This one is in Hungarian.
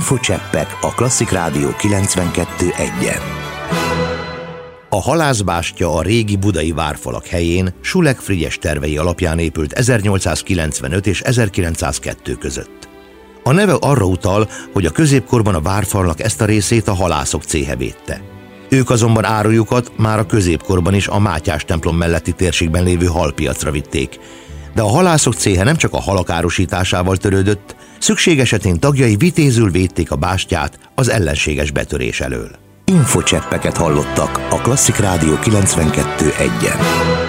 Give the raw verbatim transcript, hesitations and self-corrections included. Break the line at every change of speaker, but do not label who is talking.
Infocseppek a Klasszik Rádió kilencvenkettő egyen. A halászbástya a régi budai várfalak helyén Schulek Frigyes tervei alapján épült ezernyolcszázkilencvenöt és ezerkilencszázkettő között. A neve arra utal, hogy a középkorban a várfalnak ezt a részét a halászok céhe védte. Ők azonban árujukat már a középkorban is a Mátyás templom melletti térségben lévő halpiacra vitték. De a halászok céhe nem csak a halak árusításával törődött, szükség esetén tagjai vitézül védték a bástyát az ellenséges betörés elől. Infocseppeket hallottak a Klasszik Rádió kilencvenkettő egyen.